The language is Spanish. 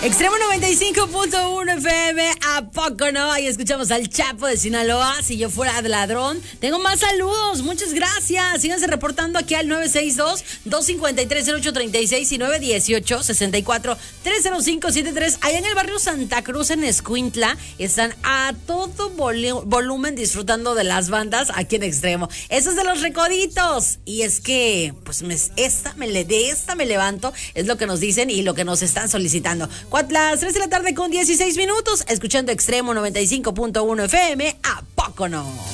Extremo 95.1 FM, ¿a poco no? Ahí escuchamos al Chapo de Sinaloa, Si yo fuera de ladrón. Tengo más saludos, muchas gracias. Síganse reportando aquí al 962-253-0836 y 918-64-30573. Allá en el barrio Santa Cruz, en Escuintla, están a todo volumen disfrutando de las bandas aquí en Extremo. Eso es de los recoditos. Y es que, pues, de esta me levanto, es lo que nos dicen y lo que nos están solicitando. Las 3 de la tarde con 16 minutos, escuchando Extremo 95.1 FM, ¿a poco no?